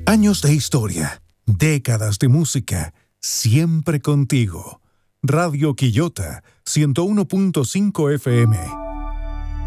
Años de historia, décadas de música, siempre contigo. Radio Quillota, 101.5 FM.